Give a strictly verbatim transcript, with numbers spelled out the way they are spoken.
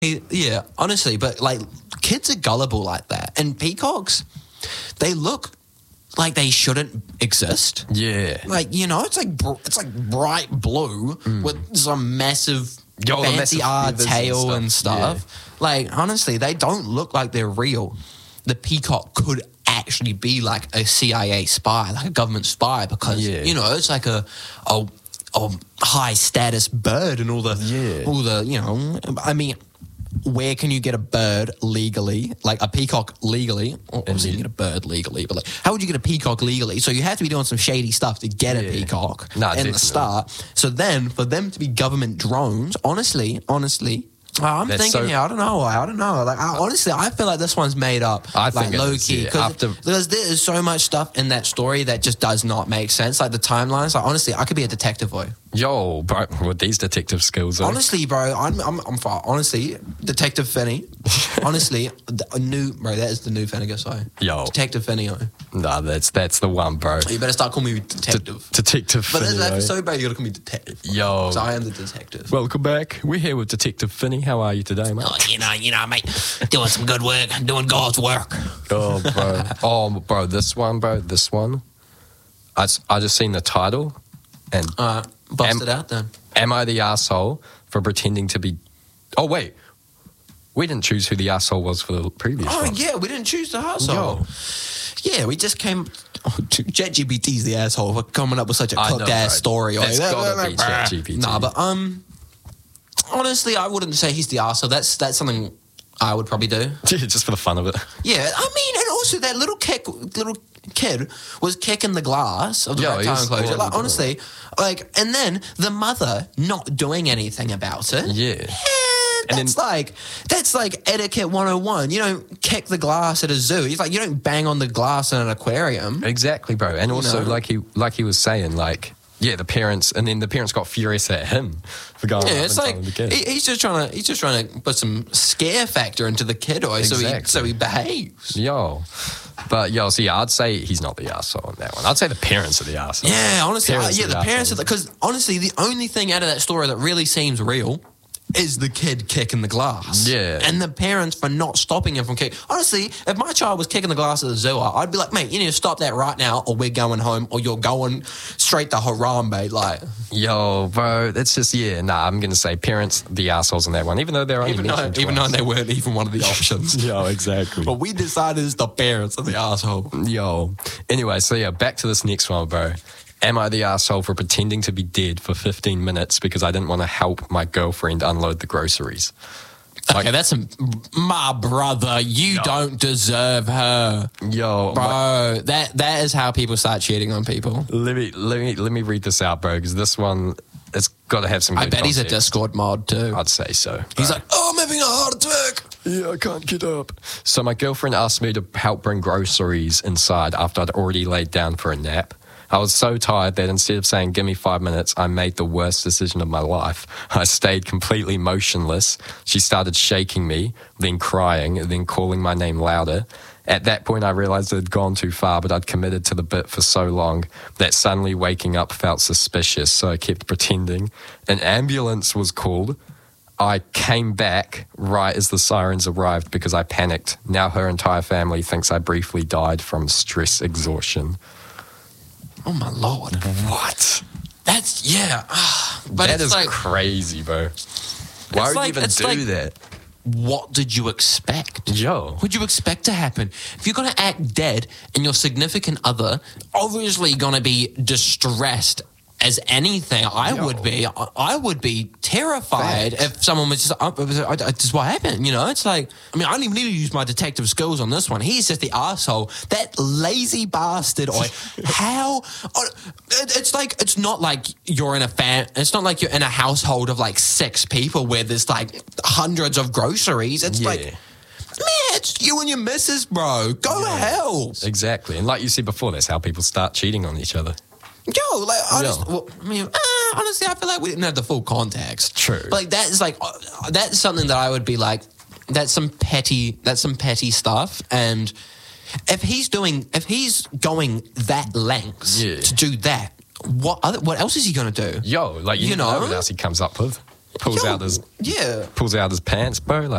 Yeah, honestly, but like kids are gullible like that, and peacocks, they look like they shouldn't exist. Yeah, like you know, it's like br- it's like bright blue mm. with some massive Yo, fancy massive art tail and stuff. And stuff. Yeah. Like honestly, they don't look like they're real. The peacock could actually be like a C I A spy, like a government spy, because yeah. you know it's like a a, a high status bird and all the yeah. all the you know. I mean. Where can you get a bird legally, like a peacock legally? Or obviously you can get a bird legally, but like, how would you get a peacock legally? So you have to be doing some shady stuff to get yeah. a peacock nah, in definitely. the start. So then for them to be government drones, honestly, honestly, I'm That's thinking so, here, I don't know, I don't know. Like I, honestly, I feel like this one's made up. I like, think low is, key yeah. After, because there is so much stuff in that story that just does not make sense. Like the timelines. Like honestly, I could be a detective boy. Yo, bro, with these detective skills, though. Honestly, bro, I'm I'm I'm far. Honestly, Detective Finney. honestly, a new bro, that is the new Finnegan. Sorry, yo, Detective Finney. Nah, that's that's the one, bro. You better start calling me detective. De- detective. But Finney, this episode, bro, you gotta call me detective. Yo, because I am the detective. Welcome back. We're here with Detective Finney. How are you today, mate? Oh, you know, you know, mate, doing some good work, doing God's work. Oh, bro. oh, bro, this one, bro, this one. I I just seen the title, and uh, bust am, it out then. Am I the arsehole for pretending to be... Oh, wait. We didn't choose who the arsehole was for the previous Oh, one. yeah, we didn't choose the arsehole. Yeah, we just came... Oh, ChatGPT's the asshole for coming up with such a cooked-ass story. It's like, gotta be ChatGPT. Nah, but, um... honestly, I wouldn't say he's the arsehole. That's, that's something I would probably do. Just for the fun of it. Yeah, I mean, and also that little kick... little kid was kicking the glass of the Yo, rectangle enclosure. Like, horrible. honestly, like, and then the mother not doing anything about it. Yeah. Eh, And that's then- like that's like etiquette one oh one. You don't kick the glass at a zoo. It's like you don't bang on the glass in an aquarium. Exactly, bro. And also, know? like he like he was saying, like, yeah, the parents, and then the parents got furious at him for going Yeah, up it's and like telling the kid. he, he's just trying to he's just trying to put some scare factor into the kid, or so he Exactly. so he behaves. Yo. But, yo, so yeah, I'd say he's not the arsehole on that one. I'd say the parents are the arsehole. Yeah, honestly, Parents uh, yeah, are the the parents are assholes. because honestly, the only thing out of that story that really seems real is the kid kicking the glass. Yeah. And the parents for not stopping him from kicking. Honestly, if my child was kicking the glass at the zoo, I'd be like, mate, you need to stop that right now or we're going home or you're going straight to Harambe. Like, Yo, bro, that's just, yeah, nah, I'm going to say parents, the assholes on that one, even though they're only even though, mentioned even though twice. they weren't even one of the options. Yo, exactly. But we decided it's the parents of the asshole. Yo. Anyway, so yeah, back to this next one, bro. Am I the arsehole for pretending to be dead for fifteen minutes because I didn't want to help my girlfriend unload the groceries? Okay, that's a, my brother. You Yo. don't deserve her. Yo, Bro, my- that that is how people start cheating on people. let me let me let me read this out, bro, because this one, it's got to have some good I bet he's a context. Discord mod too. I'd say so. He's bro. like, oh, I'm having a heart attack. Yeah, I can't get up. So my girlfriend asked me to help bring groceries inside after I'd already laid down for a nap. I was so tired that instead of saying, give me five minutes, I made the worst decision of my life. I stayed completely motionless. She started shaking me, then crying, then calling my name louder. At that point, I realized it had gone too far, but I'd committed to the bit for so long that suddenly waking up felt suspicious, so I kept pretending. An ambulance was called. I came back right as the sirens arrived because I panicked. Now her entire family thinks I briefly died from stress exhaustion. Oh my lord. What? That's yeah. But That it's is like, crazy, bro. Why would like- you even it's do like- that? what did you expect? Yo. What did you expect to happen? If you're gonna act dead and your significant other obviously gonna be distressed as anything, I Yo. would be. I- I would be terrified Facts. if someone was just. Uh, uh, just what happened? You know, it's like. I mean, I don't even need to use my detective skills on this one. He's just the arsehole. That lazy bastard. Or how? Oh, it- it's like it's not like you're in a fan. It's not like you're in a household of like six people where there's like hundreds of groceries. It's Yeah. like. Man, it's you and your missus, bro. Go help. Exactly. And like you said before, that's how people start cheating on each other. Yo, like, I, Yo. just, well, I mean, uh, honestly, I feel like we didn't have the full context. True. But, like, that is like, uh, that's something that I would be like, that's some petty, that's some petty stuff. And if he's doing, if he's going that lengths Yeah. to do that, what other, what else is he going to do? Yo, like you, You know, know? what else he comes up with. Pulls Yo, out his yeah. pulls out his pants, bro. Like,